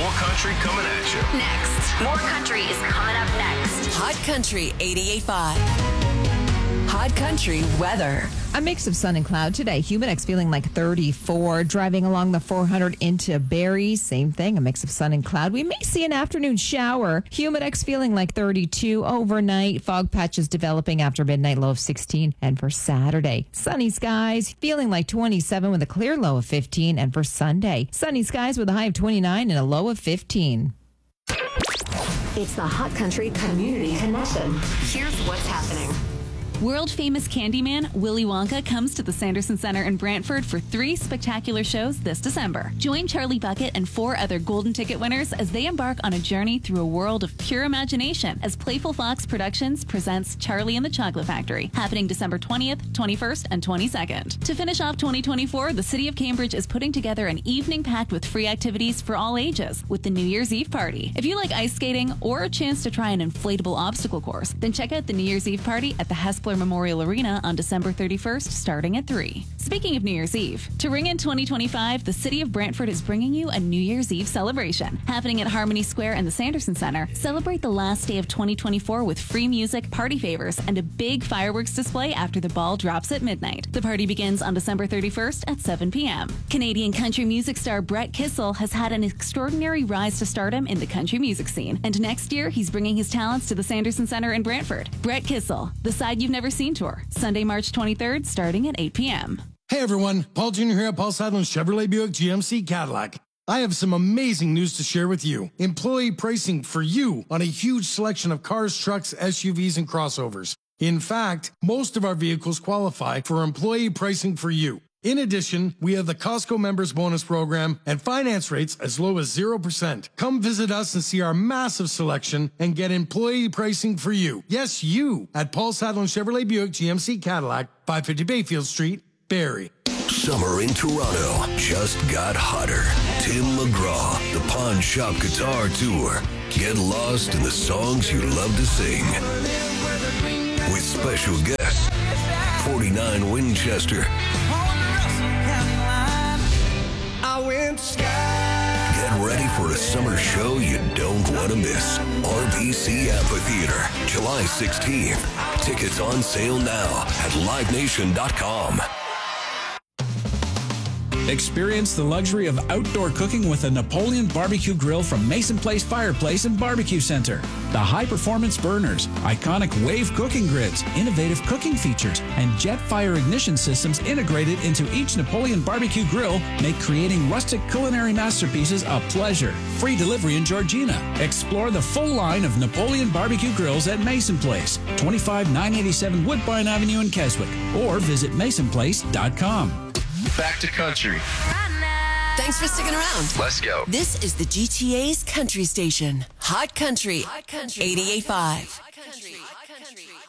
More country coming at you. Next. More country is coming up next. Hot Country 88.5. Hot Country weather. A mix of sun and cloud today. Humidex feeling like 34. Driving along the 400 into Barrie. Same thing, a mix of sun and cloud. We may see an afternoon shower. Humidex feeling like 32 overnight. Fog patches developing after midnight, low of 16. And for Saturday, sunny skies feeling like 27 with a clear low of 15. And for Sunday, sunny skies with a high of 29 and a low of 15. It's the Hot Country Community Connection. Here's what's happening. World-famous Candyman Willy Wonka comes to the Sanderson Center in Brantford for 3 spectacular shows this December. Join Charlie Bucket and 4 other Golden Ticket winners as they embark on a journey through a world of pure imagination as Playful Fox Productions presents Charlie and the Chocolate Factory, happening December 20th, 21st, and 22nd. To finish off 2024, the City of Cambridge is putting together an evening packed with free activities for all ages with the New Year's Eve party. If you like ice skating or a chance to try an inflatable obstacle course, then check out the New Year's Eve party at the Hespeler Memorial Arena on December 31st, starting at 3. Speaking of New Year's Eve, to ring in 2025, the City of Brantford is bringing you a New Year's Eve celebration. Happening at Harmony Square and the Sanderson Center, celebrate the last day of 2024 with free music, party favors, and a big fireworks display after the ball drops at midnight. The party begins on December 31st at 7 p.m. Canadian country music star Brett Kissel has had an extraordinary rise to stardom in the country music scene, and next year he's bringing his talents to the Sanderson Center in Brantford. Brett Kissel, The Side You've Never Seen Tour, Sunday, March 23rd, starting at 8 p.m. Hey everyone, Paul Jr. here at Paul Sadler Chevrolet Buick GMC Cadillac. I have some amazing news to share with you. Employee pricing for you on a huge selection of cars, trucks, SUVs, and crossovers. In fact, most of our vehicles qualify for employee pricing for you. In addition, we have the Costco Members Bonus Program and finance rates as low as 0%. Come visit us and see our massive selection and get employee pricing for you. Yes, you, at Paul Sadler Chevrolet Buick GMC Cadillac, 550 Bayfield Street, Barrie. Summer in Toronto just got hotter. Tim McGraw, the Pawn Shop Guitar Tour. Get lost in the songs you love to sing. With special guests, 49 Winchester. Get ready for a summer show you don't want to miss. RBC Amphitheater, July 16th. Tickets on sale now at livenation.com. Experience the luxury of outdoor cooking with a Napoleon barbecue grill from Mason Place Fireplace and Barbecue Center. The high-performance burners, iconic wave cooking grids, innovative cooking features, and jet fire ignition systems integrated into each Napoleon barbecue grill make creating rustic culinary masterpieces a pleasure. Free delivery in Georgina. Explore the full line of Napoleon barbecue grills at Mason Place, 25987 Woodbine Avenue in Keswick, or visit masonplace.com. Back to country. Thanks for sticking around. Let's go. This is the GTA's country station. Hot Country 88.5.